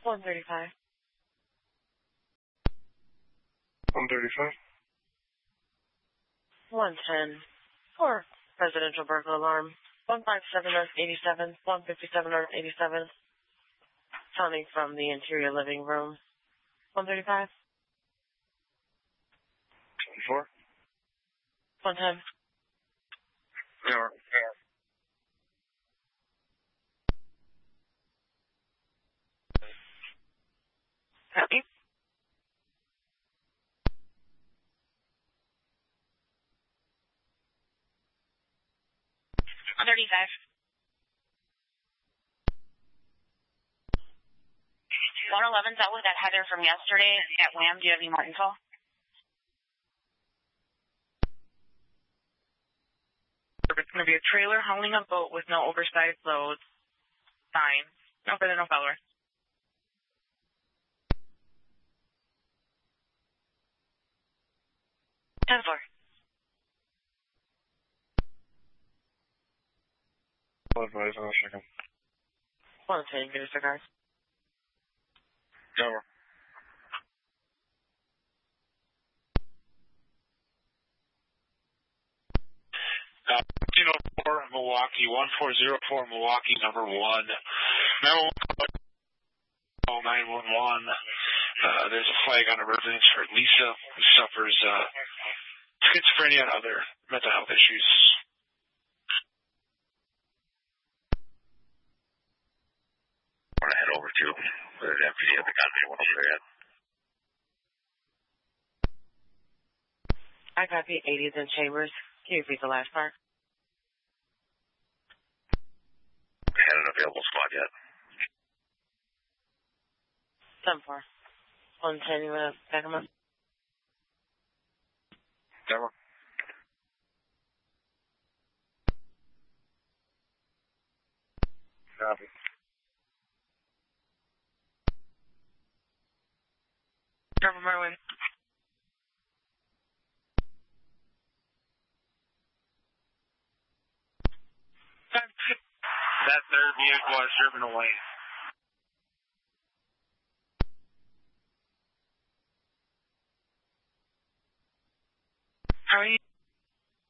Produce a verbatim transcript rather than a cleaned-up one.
one thirty-five. one thirty-five. one ten. For residential burglar alarm. one fifty-seven North eighty-seventh. one fifty-seven North eighty-seventh. Sounding from the interior living room. one thirty-five. twenty-four. one ten. Yeah. Copy. one thirty-five. one eleven, that was that Heather from yesterday at Wham. Do you have any more info? It's going to be a trailer hauling a boat with no oversized loads. Fine. No further, no follower. ten four. One advise on a second. one ten, give us a card. Over. Uh, fourteen oh four Milwaukee, one four zero four Milwaukee, number one. nine one one. Uh, there's a flag on a residence for Lisa, who suffers uh, schizophrenia and other mental health issues. I want to head over to the deputy. I haven't got anyone over there yet. I copy eighties in Chambers. Can you repeat the last part? I had an available spot yet. ten four. one ten, you want to back him up? Never. Copy. Trevor Merwin. That third vehicle is driven away. How are you?